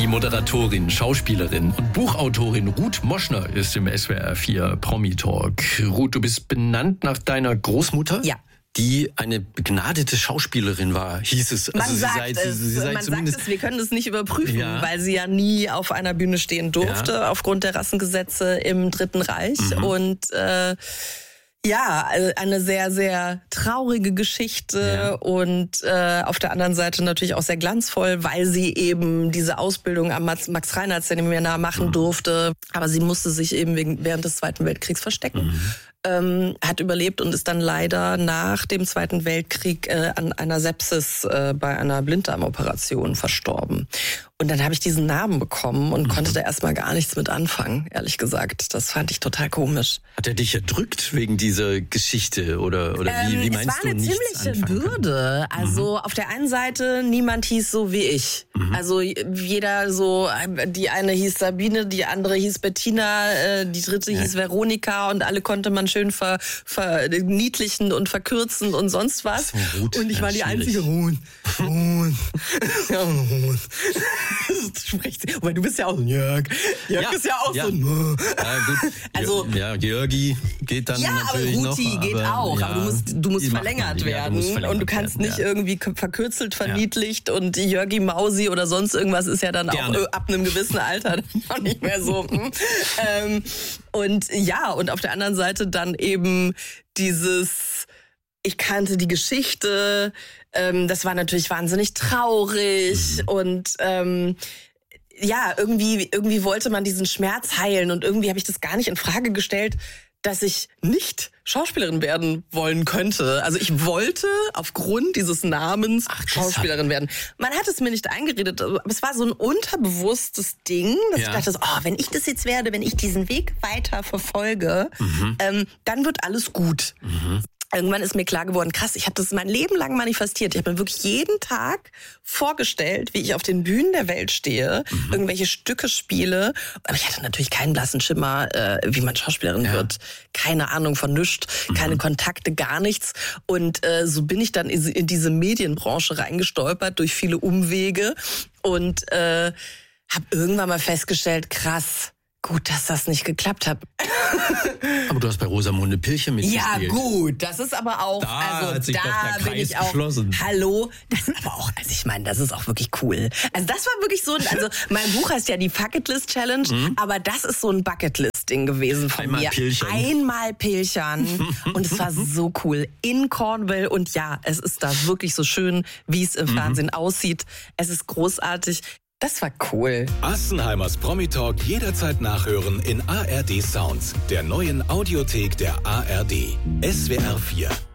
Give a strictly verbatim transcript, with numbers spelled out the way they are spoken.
Die Moderatorin, Schauspielerin und Buchautorin Ruth Moschner ist im S W R vier Promi-Talk. Ruth, du bist benannt nach deiner Großmutter? Ja. Die eine begnadete Schauspielerin war, hieß es. Man also sie sagt sei, es, sie sei man zumindest sagt es, wir können es nicht überprüfen, ja. weil sie ja nie auf einer Bühne stehen durfte, ja. aufgrund der Rassengesetze im Dritten Reich. Mhm. Und äh, ja, eine sehr, sehr traurige Geschichte ja. und äh, auf der anderen Seite natürlich auch sehr glanzvoll, weil sie eben diese Ausbildung am Max-Reinhardt-Seminar machen mhm. durfte. Aber sie musste sich eben wegen, während des Zweiten Weltkriegs verstecken. Mhm. Ähm, hat überlebt und ist dann leider nach dem Zweiten Weltkrieg äh, an einer Sepsis äh, bei einer Blinddarmoperation verstorben. Und dann habe ich diesen Namen bekommen und mhm. konnte da erstmal gar nichts mit anfangen, ehrlich gesagt. Das fand ich total komisch. Hat er dich erdrückt wegen dieser Geschichte oder, oder wie, ähm, wie meinst du, nichts Es war eine ziemliche Bürde. Also mhm. auf der einen Seite, niemand hieß so wie ich. Mhm. Also jeder so, die eine hieß Sabine, die andere hieß Bettina, die dritte ja. hieß Veronika und alle konnte man schön ver, verniedlichen und verkürzen und sonst was. So gut. Und ich ja, war die schwierig. einzige Ruhn. Ruhn. Ja, Ruhn. Weil du bist ja auch so ein Jörg. Jörg ja, ist ja auch ja. so ein... Ja, gut. Also, ja, Jörgi geht dann ja, natürlich aber noch. Ruti geht aber, auch, ja, aber du musst, du musst verlängert man, werden. ja, du musst verlängert und du kannst werden, nicht ja. irgendwie verkürzelt, verniedlicht ja. und Jörgi Mausi oder sonst irgendwas ist ja dann Gerne. auch ab einem gewissen Alter auch nicht mehr so. ähm, und ja, und auf der anderen Seite dann eben dieses... Ich kannte die Geschichte, ähm, das war natürlich wahnsinnig traurig mhm. und ähm, ja, irgendwie, irgendwie wollte man diesen Schmerz heilen und irgendwie habe ich das gar nicht in Frage gestellt, dass ich nicht Schauspielerin werden wollen könnte. Also ich wollte aufgrund dieses Namens Ach, Schauspielerin werden. Man hat es mir nicht eingeredet, aber es war so ein unterbewusstes Ding, dass ja. ich dachte, oh, wenn ich das jetzt werde, wenn ich diesen Weg weiter verfolge, mhm. ähm, dann wird alles gut. Mhm. Irgendwann ist mir klar geworden, krass, ich habe das mein Leben lang manifestiert. Ich habe mir wirklich jeden Tag vorgestellt, wie ich auf den Bühnen der Welt stehe, mhm. irgendwelche Stücke spiele. Aber ich hatte natürlich keinen blassen Schimmer, äh, wie man Schauspielerin ja. wird. Keine Ahnung von nichts, mhm. keine Kontakte, gar nichts. Und äh, so bin ich dann in diese Medienbranche reingestolpert durch viele Umwege und äh, habe irgendwann mal festgestellt, krass, gut, dass das nicht geklappt hat. Aber du hast bei Rosamunde Pilcher mitgespielt. Ja gut, das ist aber auch, da also hat sich da doch der bin Kreis ich auch, geschlossen. hallo, das ist aber auch, also ich meine, das ist auch wirklich cool. Also das war wirklich so, also mein Buch heißt ja die Bucketlist Challenge, mhm. aber das ist so ein Bucketlist-Ding gewesen von Einmal mir. Pilchern. Einmal Pilchern und es war so cool. In Cornwall und ja, es ist da wirklich so schön, wie es im mhm. Fernsehen aussieht. Es ist großartig. Das war cool. Assenheimers Promi-Talk jederzeit nachhören in A R D Sounds, der neuen Audiothek der A R D. S W R vier.